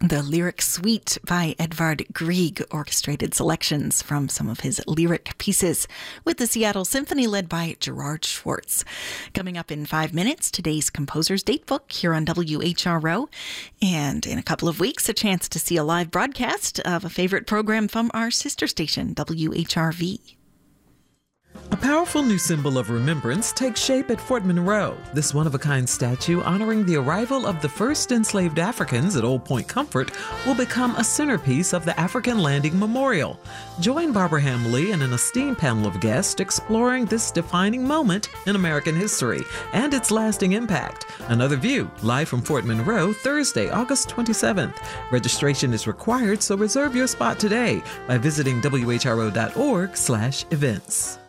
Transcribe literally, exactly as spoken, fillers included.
The Lyric Suite by Edvard Grieg, orchestrated selections from some of his lyric pieces with the Seattle Symphony led by Gerard Schwartz. Coming up in five minutes, today's Composer's Datebook here on W H R O. And in a couple of weeks, a chance to see a live broadcast of a favorite program from our sister station, W H R V. A powerful new symbol of remembrance takes shape at Fort Monroe. This one-of-a-kind statue honoring the arrival of the first enslaved Africans at Old Point Comfort will become a centerpiece of the African Landing Memorial. Join Barbara Hamley and an esteemed panel of guests exploring this defining moment in American history and its lasting impact. Another View, live from Fort Monroe, Thursday, August twenty-seventh. Registration is required, so reserve your spot today by visiting W H R O dot org slash events.